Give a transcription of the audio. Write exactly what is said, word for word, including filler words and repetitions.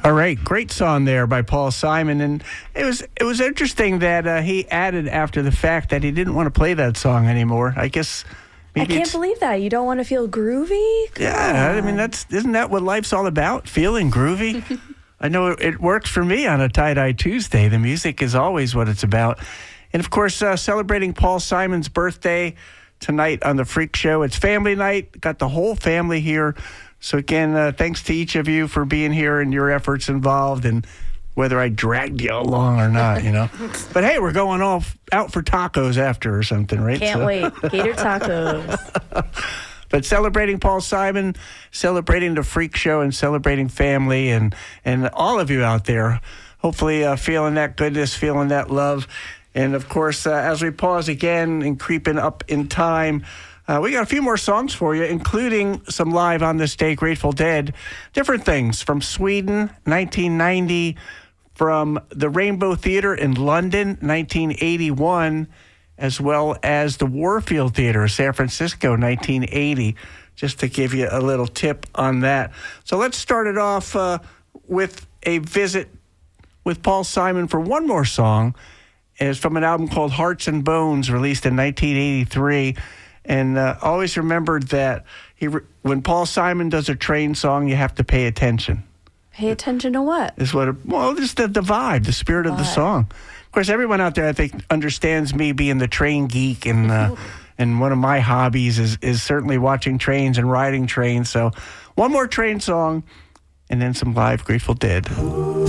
All right, great song there by Paul Simon, and it was it was interesting that uh, he added after the fact that he didn't want to play that song anymore. I guess maybe I can't it's, believe that. You don't want to feel groovy? Come yeah, on. I mean that's isn't that what life's all about? Feeling groovy. I know it, it works for me on a Tie-Dye Tuesday. The music is always what it's about, and of course, uh, celebrating Paul Simon's birthday tonight on the Freak Show. It's family night. Got the whole family here. So again, uh, thanks to each of you for being here and your efforts involved, and whether I dragged you along or not, you know. But hey, we're going off out for tacos after or something, right? Can't so. wait. Gator tacos. But celebrating Paul Simon, celebrating the Freak Show, and celebrating family, and and all of you out there, hopefully uh, feeling that goodness, feeling that love. And of course, uh, as we pause again and creeping up in time, Uh, we got a few more songs for you, including some live on this day, Grateful Dead. Different things from Sweden, nineteen ninety, from the Rainbow Theatre in London, nineteen eighty-one, as well as the Warfield Theatre, San Francisco, nineteen eighty, just to give you a little tip on that. So let's start it off uh, with a visit with Paul Simon for one more song. It's from an album called Hearts and Bones, released in nineteen eighty-three. And uh, always remembered that he re- when Paul Simon does a Train song, you have to pay attention. Pay attention to what? Is what? It, well, just the, the vibe, the spirit of the song. Of course, everyone out there, I think, understands me being the train geek, and uh, and one of my hobbies is is certainly watching trains and riding trains. So, one more Train song, and then some live Grateful Dead.